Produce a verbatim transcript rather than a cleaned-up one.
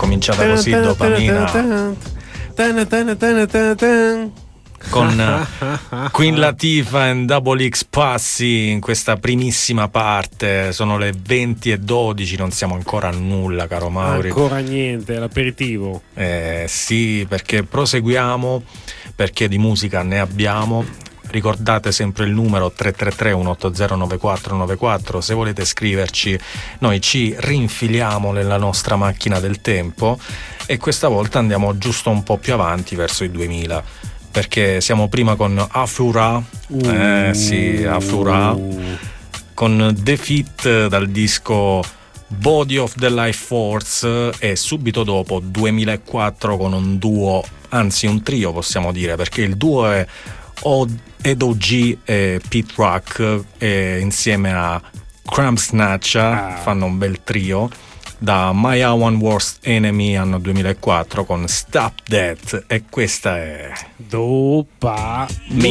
cominciata così, dopamina, con Queen Latifah e Double X Passi in questa primissima parte. Sono le venti e dodici, non siamo ancora a nulla, caro Mauri. Ancora niente, l'aperitivo. Eh sì, perché proseguiamo, perché di musica ne abbiamo. Ricordate sempre il numero tre tre tre uno otto zero nove quattro nove quattro, se volete scriverci noi ci rinfiliamo nella nostra macchina del tempo e questa volta andiamo giusto un po' più avanti verso i duemila, perché siamo prima con Afura, uh. eh sì, Afura, con Defeat dal disco Body of the Life Force, e subito dopo duemilaquattro con un duo, anzi un trio possiamo dire, perché il duo è Ed O G e Pete Rock, e insieme a Crumb Snatcha ah. fanno un bel trio, da My One Worst Enemy anno duemilaquattro con Stop That, e questa è Dopa